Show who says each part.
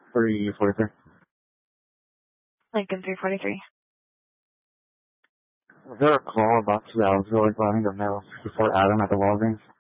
Speaker 1: 343.
Speaker 2: Lincoln 343.
Speaker 1: Was there a call about 2 hours ago regarding the mail before Adam at the Walgreens?